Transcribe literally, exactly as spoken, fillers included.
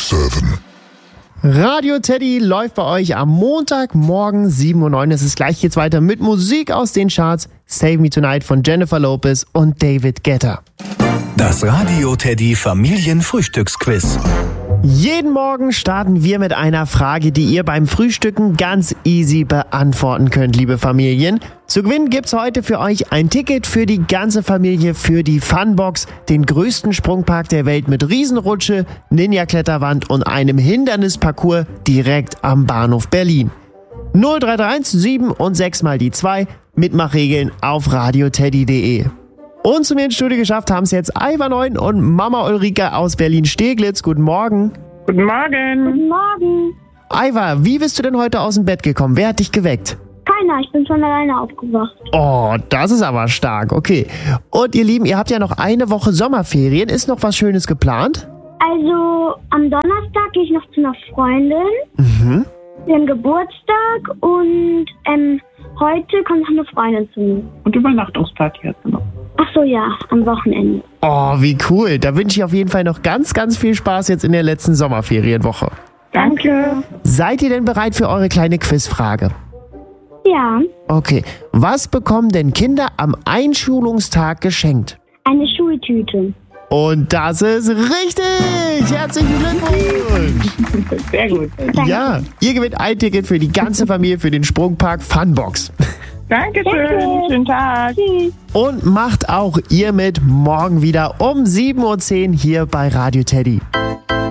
sieben. Radio Teddy läuft bei euch am Montagmorgen sieben Uhr neun. Es ist gleich geht's weiter mit Musik aus den Charts. Save Me Tonight von Jennifer Lopez und David Guetta. Das Radio Teddy Familienfrühstücksquiz. Jeden Morgen starten wir mit einer Frage, die ihr beim Frühstücken ganz easy beantworten könnt, liebe Familien. Zu gewinnen gibt's heute für euch ein Ticket für die ganze Familie für die Funbox, den größten Sprungpark der Welt mit Riesenrutsche, Ninja-Kletterwand und einem Hindernisparcours direkt am Bahnhof Berlin. null drei drei eins sieben und sechs mal die zwei, Mitmachregeln auf radioteddy punkt de. Und zu mir ins Studio geschafft haben es jetzt Aiva Neun und Mama Ulrike aus Berlin-Steglitz. Guten Morgen. Guten Morgen. Guten Morgen. Aiva, wie bist du denn heute aus dem Bett gekommen? Wer hat dich geweckt? Keiner, ich bin schon alleine aufgewacht. Oh, das ist aber stark. Okay. Und ihr Lieben, ihr habt ja noch eine Woche Sommerferien. Ist noch was Schönes geplant? Also, am Donnerstag gehe ich noch zu einer Freundin. Mhm. Wir haben Geburtstag und ähm, heute kommt noch eine Freundin zu mir. Und Übernachtungsparty hast du noch. Ach so, ja, am Wochenende. Oh, wie cool. Da wünsche ich auf jeden Fall noch ganz, ganz viel Spaß jetzt in der letzten Sommerferienwoche. Danke. Seid ihr denn bereit für eure kleine Quizfrage? Ja, Okay. Was bekommen denn Kinder am Einschulungstag geschenkt? eine Schultüte. Und das ist richtig! Herzlichen Glückwunsch! Sehr gut. Danke. Ja, ihr gewinnt ein Ticket für die ganze Familie für den Sprungpark Funbox. Dankeschön. Danke. Schönen Tag. Tschüss. Und macht auch ihr mit morgen wieder um sieben Uhr zehn hier bei Radio Teddy.